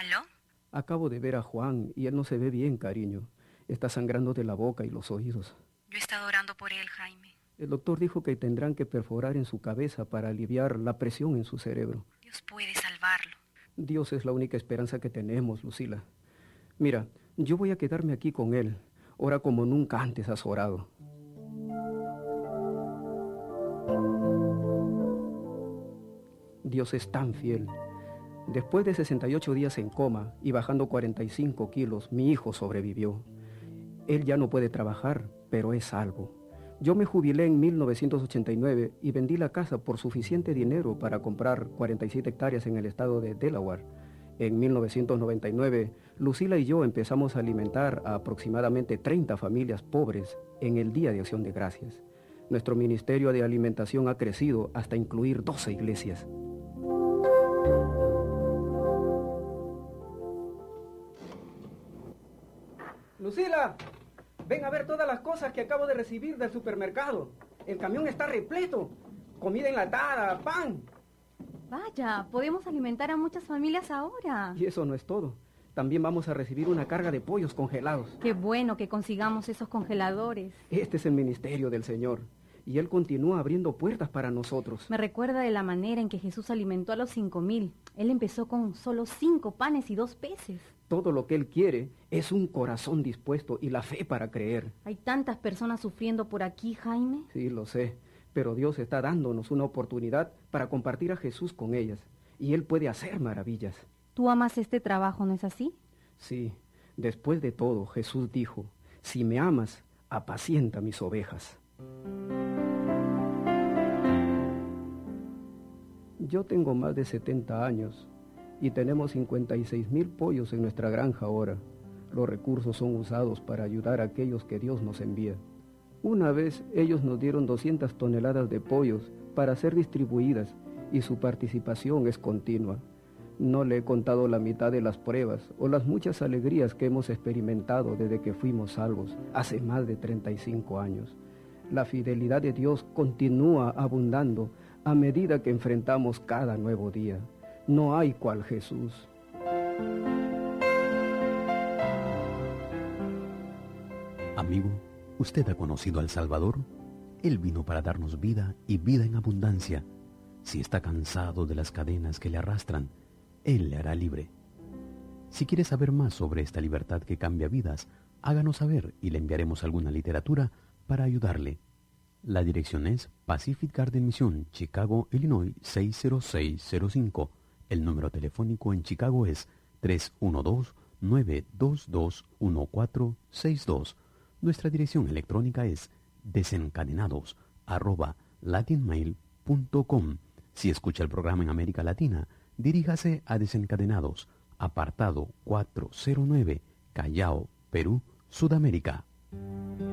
¿Aló? Acabo de ver a Juan y él no se ve bien, cariño. Está sangrando de la boca y los oídos. Yo he estado orando por él, Jaime. El doctor dijo que tendrán que perforar en su cabeza para aliviar la presión en su cerebro. Dios puede salvarlo. Dios es la única esperanza que tenemos, Lucila. Mira, yo voy a quedarme aquí con él. Ora como nunca antes has orado. Dios es tan fiel. Después de 68 días en coma y bajando 45 kilos, mi hijo sobrevivió. Él ya no puede trabajar, pero es salvo. Yo me jubilé en 1989 y vendí la casa por suficiente dinero para comprar 47 hectáreas en el estado de Delaware. En 1999, Lucila y yo empezamos a alimentar a aproximadamente 30 familias pobres en el Día de Acción de Gracias. Nuestro ministerio de alimentación ha crecido hasta incluir 12 iglesias. Lucila, ven a ver todas las cosas que acabo de recibir del supermercado. El camión está repleto. Comida enlatada, pan. Vaya, podemos alimentar a muchas familias ahora. Y eso no es todo. También vamos a recibir una carga de pollos congelados. Qué bueno que consigamos esos congeladores. Este es el ministerio del Señor. Y Él continúa abriendo puertas para nosotros. Me recuerda de la manera en que Jesús alimentó a los 5,000. Él empezó con solo 5 panes y 2 peces. Todo lo que Él quiere es un corazón dispuesto y la fe para creer. Hay tantas personas sufriendo por aquí, Jaime. Sí, lo sé. Pero Dios está dándonos una oportunidad para compartir a Jesús con ellas. Y Él puede hacer maravillas. ¿Tú amas este trabajo, no es así? Sí. Después de todo, Jesús dijo, si me amas, apacienta mis ovejas. Yo tengo más de 70 años y tenemos 56,000 pollos en nuestra granja ahora. Los recursos son usados para ayudar a aquellos que Dios nos envía. Una vez ellos nos dieron 200 toneladas de pollos para ser distribuidas y su participación es continua. No le he contado la mitad de las pruebas o las muchas alegrías que hemos experimentado desde que fuimos salvos hace más de 35 años. La fidelidad de Dios continúa abundando a medida que enfrentamos cada nuevo día. No hay cual Jesús. Amigo, ¿usted ha conocido al Salvador? Él vino para darnos vida y vida en abundancia. Si está cansado de las cadenas que le arrastran, Él le hará libre. Si quiere saber más sobre esta libertad que cambia vidas, háganos saber y le enviaremos alguna literatura para ayudarle. La dirección es Pacific Garden Mission, Chicago, Illinois 60605. El número telefónico en Chicago es 312-922-1462. Nuestra dirección electrónica es desencadenados@latinmail.com. Si escucha el programa en América Latina, diríjase a Desencadenados, apartado 409, Callao, Perú, Sudamérica.